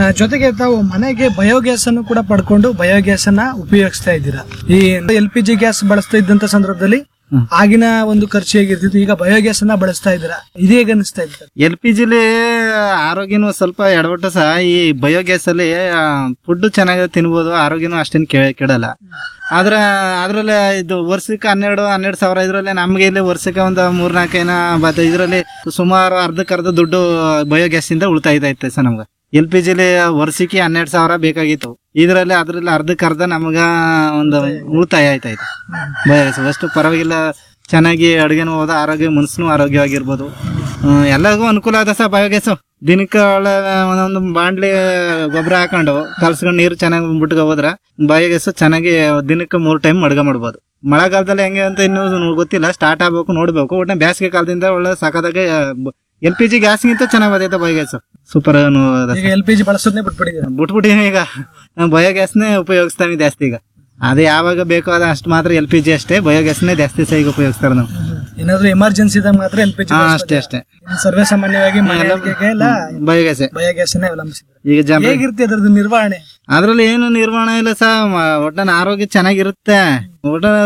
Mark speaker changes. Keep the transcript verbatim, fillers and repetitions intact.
Speaker 1: ಜೊತೆಗೆ ತಾವು ಮನೆಗೆ ಬಯೋಗ್ಯಾಸ್ ಅನ್ನು ಕೂಡ ಪಡ್ಕೊಂಡು ಬಯೋಗ್ಯಾಸ್ ಅನ್ನ ಉಪಯೋಗಿಸ್ತಾ ಇದ್ದೀರಾ. ಈ ಎಲ್ ಪಿ ಜಿ ಗ್ಯಾಸ್ ಬಳಸ್ತಾ ಇದ್ದಂತ ಸಂದರ್ಭದಲ್ಲಿ ಆಗಿನ ಒಂದು ಖರ್ಚು ಹೇಗಿರ್ತಿತ್ತು, ಈಗ ಬಯೋಗ್ಯಾಸ್ ಅನ್ನ ಬಳಸ್ತಾ ಇದ್ದೀರಾ, ಇದು ಹೇಗೆ ಅನಿಸ್ತಾ ಇತ್ತು?
Speaker 2: ಎಲ್ ಪಿ ಜಿಲಿ ಆರೋಗ್ಯನೂ ಸ್ವಲ್ಪ ಎಡವಟ್ಟು ಸಹ. ಈ ಬಯೋಗ್ಯಾಸ್ ಅಲ್ಲಿ ಫುಡ್ ಚೆನ್ನಾಗಿ ತಿನ್ಬೋದು, ಆರೋಗ್ಯನೂ ಅಷ್ಟೇನು ಕೆಡಲ್ಲ. ಆದ್ರ ಅದ್ರಲ್ಲಿ ಇದು ವರ್ಷಕ್ಕೆ ಹನ್ನೆರಡು ಹನ್ನೆರಡು ಸಾವಿರ ಇದ್ರಲ್ಲಿ ನಮ್ಗೆ ಇಲ್ಲಿ ವರ್ಷಕ್ಕೆ ಒಂದು ಮೂರ್ನಾಲ್ಕು ಏನ ಬತ್ತ ಇದ್ರಲ್ಲಿ ಸುಮಾರು ಅರ್ಧಕ್ಕರ್ಧ ದುಡ್ಡು ಬಯೋಗ್ಯಾಸ್ ಇಂದ ಉಳಿತಾಯ ಐತೆ ಸರ್ ನಮ್ಗೆ. ಎಲ್ ಪಿ ಜಿಲಿ ವರ್ಷಕ್ಕೆ ಹನ್ನೆರಡು ಸಾವಿರ ಬೇಕಾಗಿತ್ತು, ಇದ್ರಲ್ಲಿ ಅದ್ರಲ್ಲಿ ಅರ್ಧಕ್ಕೆ ಅರ್ಧ ನಮ್ಗ ಒಂದು ಉಳಿತಾಯ ಆಯ್ತಾಯ್ತು ಬಯೋಗ್ಯಾಸ್. ಅಷ್ಟು ಪರವಾಗಿಲ್ಲ, ಚೆನ್ನಾಗಿ ಅಡುಗೆನೂ ಹೋದ, ಆರೋಗ್ಯ ಮನಸ್ಸು ಆರೋಗ್ಯವಾಗಿರ್ಬೋದು, ಎಲ್ಲರಿಗೂ ಅನುಕೂಲ ಆದ ಸರ್ ಬಯೋಗ್ಯಾಸು. ದಿನಕ್ಕೆ ಒಳ್ಳೆ ಒಂದೊಂದು ಬಾಂಡ್ಲಿ ಗೊಬ್ಬರ ಹಾಕೊಂಡು ಕಲ್ಸ್ಕೊಂಡು ನೀರು ಚೆನ್ನಾಗಿ ಬಿಟ್ಕೊ ಹೋದ್ರ ಬಯೋಗ್ಯಾಸ್ ಚೆನ್ನಾಗಿ ದಿನಕ್ಕೆ ಮೂರ್ ಟೈಮ್ ಅಡುಗೆ ಮಾಡ್ಬೋದು. ಮಳೆಗಾಲದಲ್ಲಿ ಹೆಂಗೆ ಅಂತ ಇನ್ನೂ ಗೊತ್ತಿಲ್ಲ, ಸ್ಟಾರ್ಟ್ ಆಗ್ಬೇಕು ನೋಡ್ಬೇಕು. ಒಟ್ಟ ಬೇಸಿಗೆ ಕಾಲದಿಂದ ಒಳ್ಳೆ ಸಾಕಾದಾಗ ಎಲ್ ಪಿ ಜಿ ಗ್ಯಾಸ್ಗಿಂತ ಚೆನ್ನಾಗಿ ಬರ್ತೈತೆ biogas. Super.
Speaker 1: L P G ಬಳಸೋದನ್ನೇ ಬಿಟ್ಬಿಟ್ಟಿದ್ದೀರಾ?
Speaker 2: ಬಿಟ್ಬಿಟ್ಟಿನಿ ಈಗ, ಬಯೋಗ್ಯಾಸ್ನೇ ಉಪಯೋಗಿಸ್ತಾನೆ ಜಾಸ್ತಿ. ಈಗ ಅದೇ ಯಾವಾಗ ಬೇಕೋ ಅದ ಅಷ್ಟು ಮಾತ್ರ ಎಲ್ ಪಿ ಜಿ ಅಷ್ಟೇ, ಬಯೋಗ್ಯಾಸ್ನೇ ಜಾಸ್ತಿ ಸಹ ಈಗ ಉಪಯೋಗಿಸ್ತಾರೆ ನಾವು.
Speaker 1: ಏನಾದ್ರು ಎಮರ್ಜೆನ್ಸಿ ಇದ್ದಾಗ ಮಾತ್ರ ಎಲ್ ಪಿ ಜಿ
Speaker 2: ಅಷ್ಟೇ ಅಷ್ಟೇ.
Speaker 1: ಸರ್ವೇ ಸಾಮಾನ್ಯವಾಗಿ
Speaker 2: ಬಯೋಗ್ಯಾಸ್
Speaker 1: ಬಯೋಗ್ಯಾಸ್ ಅವಲಂಬಿಸಿದ್ರೆ
Speaker 2: ಈಗ ಜನ
Speaker 1: ಹೇಗಿರುತ್ತೆ ಅದ್ರದ್ದು ನಿರ್ವಹಣೆ?
Speaker 2: ಅದ್ರಲ್ಲಿ ಏನು ನಿರ್ವಹಣೆ ಇಲ್ಲ ಸಹ, ಒಟ್ಟ ಆರೋಗ್ಯ ಚೆನ್ನಾಗಿರುತ್ತೆ. ಒಟ್ಟ